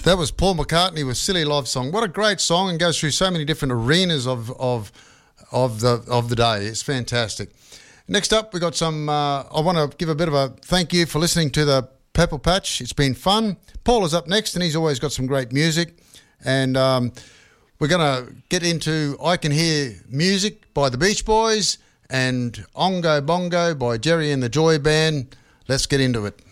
That was Paul McCartney with "Silly Love Song." What a great song, and goes through so many different arenas of the day. It's fantastic. Next up, we got some. I want to give a bit of a thank you for listening to the Purple Patch. It's been fun. Paul is up next, and he's always got some great music. And we're going to get into "I Can Hear Music" by the Beach Boys and "Ongo Bongo" by Jerry and the Joy Band. Let's get into it.